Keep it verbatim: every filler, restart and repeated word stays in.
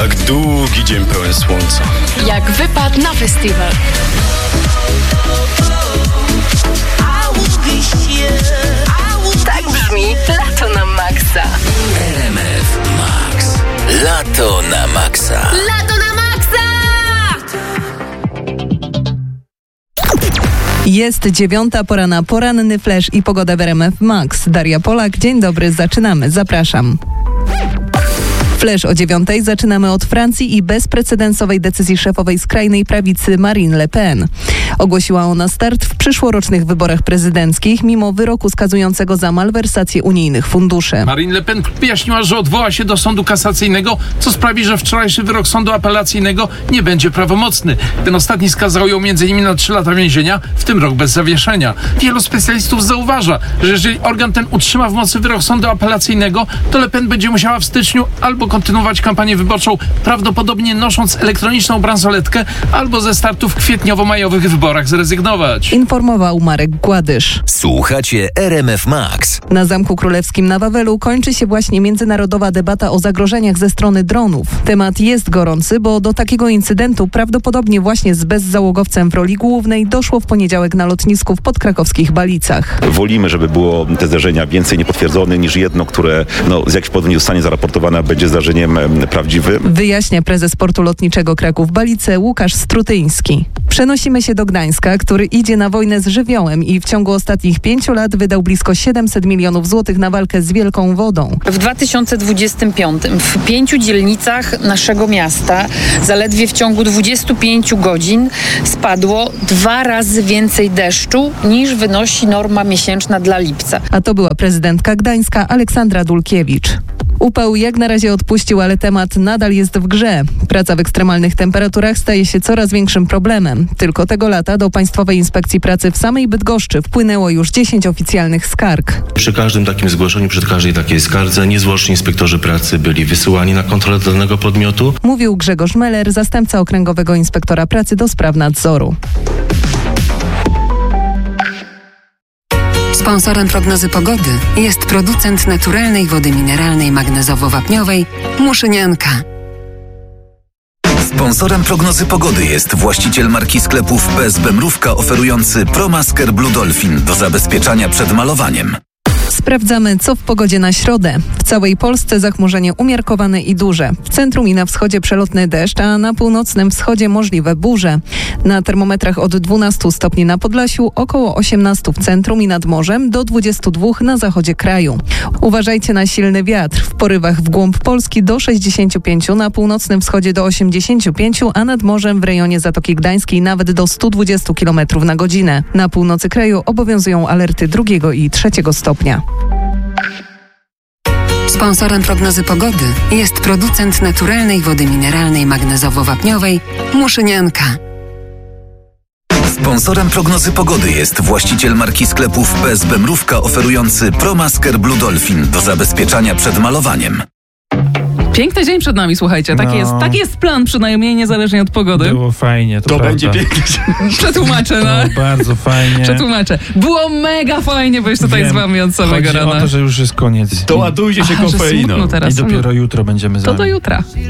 Jak długi dzień pełen słońca. Jak wypad na festiwal. Tak brzmi lato na maksa. R M F Max. Lato na maksa. Lato na maksa! Jest dziewiąta, pora na poranny flash i pogodę w R M F Max. Daria Polak, dzień dobry, zaczynamy, zapraszam. Flash o dziewiątej zaczynamy od Francji i bezprecedensowej decyzji szefowej skrajnej prawicy Marine Le Pen. Ogłosiła ona start w przyszłorocznych wyborach prezydenckich, mimo wyroku skazującego za malwersację unijnych funduszy. Marine Le Pen wyjaśniła, że odwoła się do sądu kasacyjnego, co sprawi, że wczorajszy wyrok sądu apelacyjnego nie będzie prawomocny. Ten ostatni skazał ją między innymi na trzy lata więzienia, w tym rok bez zawieszenia. Wielu specjalistów zauważa, że jeżeli organ ten utrzyma w mocy wyrok sądu apelacyjnego, to Le Pen będzie musiała w styczniu albo kontynuować kampanię wyborczą, prawdopodobnie nosząc elektroniczną bransoletkę, albo ze startu w kwietniowo-majowych wyborach zrezygnować. Informował Marek Gładysz. Słuchacie R M F Max. Na Zamku Królewskim na Wawelu kończy się właśnie międzynarodowa debata o zagrożeniach ze strony dronów. Temat jest gorący, bo do takiego incydentu prawdopodobnie właśnie z bezzałogowcem w roli głównej doszło w poniedziałek na lotnisku w podkrakowskich Balicach. Wolimy, żeby było te zdarzenia więcej niepotwierdzone niż jedno, które no, z jakichś powodów nie zostanie zaraportowane, a będzie zdarzeniem prawdziwym. Wyjaśnia prezes Portu Lotniczego Kraków-Balice Łukasz Strutyński. Przenosimy się do Gdańska, który idzie na wojnę z żywiołem i w ciągu ostatnich pięciu lat wydał blisko siedemset milionów złotych na walkę z wielką wodą. W dwa tysiące dwudziestym piątym w pięciu dzielnicach naszego miasta zaledwie w ciągu dwudziestu pięciu godzin spadło dwa razy więcej deszczu niż wynosi norma miesięczna dla lipca. A to była prezydentka Gdańska Aleksandra Dulkiewicz. Upał jak na razie odpuścił, ale temat nadal jest w grze. Praca w ekstremalnych temperaturach staje się coraz większym problemem. Tylko tego lata do Państwowej Inspekcji Pracy w samej Bydgoszczy wpłynęło już dziesięć oficjalnych skarg. Przy każdym takim zgłoszeniu, przy każdej takiej skardze niezwłocznie inspektorzy pracy byli wysyłani na kontrolę do danego podmiotu. Mówił Grzegorz Meller, zastępca Okręgowego Inspektora Pracy do spraw nadzoru. Sponsorem prognozy pogody jest producent naturalnej wody mineralnej magnezowo-wapniowej Muszynianka. Sponsorem prognozy pogody jest właściciel marki sklepów P S B Mrówka oferujący ProMasker Blue Dolphin do zabezpieczania przed malowaniem. Sprawdzamy, co w pogodzie na środę. W całej Polsce zachmurzenie umiarkowane i duże. W centrum i na wschodzie przelotny deszcz, a na północnym wschodzie możliwe burze. Na termometrach od dwunastu stopni na Podlasiu, około osiemnastu w centrum i nad morzem, do dwudziestu dwóch na zachodzie kraju. Uważajcie na silny wiatr. W porywach w głąb Polski do sześćdziesięciu pięciu, na północnym wschodzie do osiemdziesięciu pięciu, a nad morzem w rejonie Zatoki Gdańskiej nawet do stu dwudziestu kilometrów na godzinę. Na północy kraju obowiązują alerty drugiego i trzeciego stopnia. Sponsorem prognozy pogody jest producent naturalnej wody mineralnej magnezowo-wapniowej Muszynianka. Sponsorem prognozy pogody jest właściciel marki sklepów P S B Mrówka oferujący ProMasker Blue Dolphin do zabezpieczania przed malowaniem. Piękny dzień przed nami, słuchajcie. Taki, no. jest, taki jest plan, przynajmniej niezależnie od pogody. Było fajnie, to, To prawda. będzie piękny. Przetłumaczę, no. No, bardzo fajnie. Przetłumaczę. Było mega fajnie być tutaj Wiem. z wami od samego Chodzi rana. o to, że już jest koniec. Doładujcie się Aha, że kofeiną. smutno teraz. I dopiero jutro będziemy z To wami. do jutra.